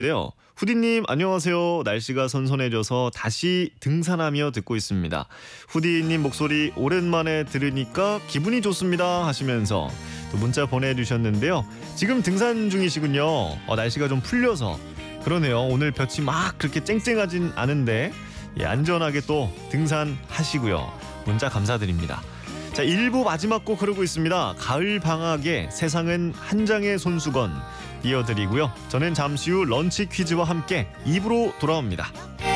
네요. 후디님 안녕하세요. 날씨가 선선해져서 다시 등산하며 듣고 있습니다. 후디님 목소리 오랜만에 들으니까 기분이 좋습니다 하시면서 또 문자 보내주셨는데요. 지금 등산 중이시군요. 날씨가 좀 풀려서 그러네요. 오늘 볕이 막 그렇게 쨍쨍하진 않은데 안전하게 또 등산하시고요. 문자 감사드립니다. 자, 1부 마지막 곡 흐르고 있습니다. 가을 방학의 세상은 한 장의 손수건 이어드리고요. 저는 잠시 후 런치 퀴즈와 함께 2부로 돌아옵니다.